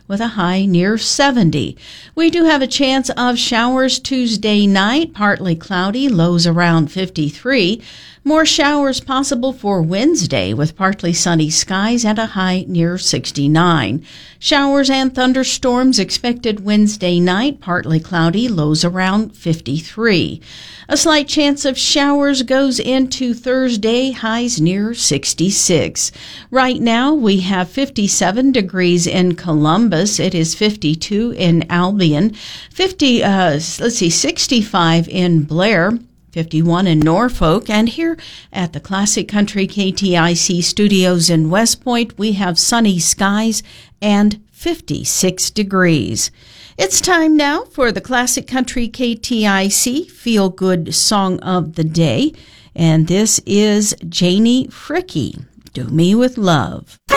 with a high near 70. We do have a chance of showers Tuesday night, partly cloudy, lows around 53. More showers possible for Wednesday with partly sunny skies and a high near 69. Showers and thunderstorms expected Wednesday night, partly cloudy, lows around 53. A slight chance of showers goes into Thursday, highs near 66. Right now we have 57 degrees in Columbus. It is 52 in Albion. 65 in Blair. 51 in Norfolk, and here at the Classic Country KTIC studios in West Point, we have sunny skies and 56 degrees. It's time now for the Classic Country KTIC Feel Good Song of the Day, and this is Janie Fricke, Do Me With Love.